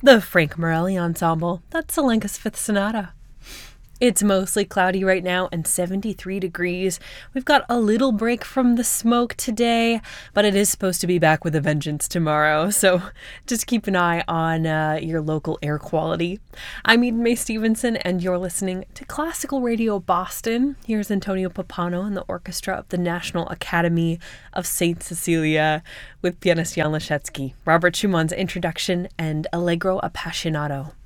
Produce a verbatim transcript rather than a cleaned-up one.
The Frank Morelli Ensemble. That's Zelenka's Fifth Sonata. It's mostly cloudy right now and seventy-three degrees. We've got a little break from the smoke today, but it is supposed to be back with a vengeance tomorrow, so just keep an eye on uh, your local air quality. I'm Eden May Stevenson, and you're listening to Classical Radio Boston. Here's Antonio Pappano and the orchestra of the National Academy of Saint Cecilia with pianist Jan Leschetski, Robert Schumann's introduction, and Allegro Appassionato.